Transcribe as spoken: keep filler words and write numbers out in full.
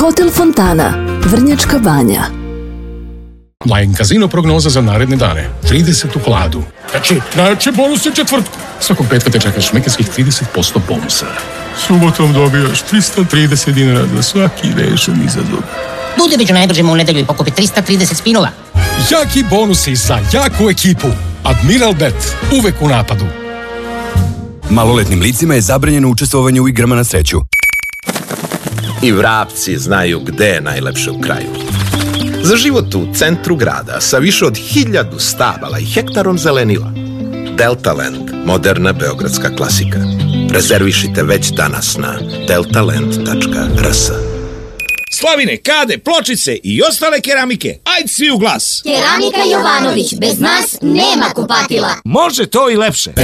Hotel Fontana, Vrnjačka Banja. Line Casino prognoza za naredne dane. trideset u hladu. Znači, znači bonus je četvrtku. Svakog petka te čekaš šmekerskih trideset posto bonusa. Subotom dobijaš trista trideset dinara za svaki rešen izazov. Budi među najbržima u nedelju i pokupi trista trideset spinova. Jaki bonusi za jaku ekipu. Admiral Bet, uvek u napadu. Maloletnim licima je zabranjeno učestvovanje u igrama na sreću. I vrapci znaju gde je najlepše u kraju. Za život u centru grada sa više od hiljadu stabala i hektarom zelenila. Deltaland, moderna beogradska klasika. Rezervišite već danas na deltaland tačka r s. Slavine, kade, pločice i ostale keramike. Ajde svi u glas. Keramika Jovanović, bez nas nema kupatila. Može to i lepše.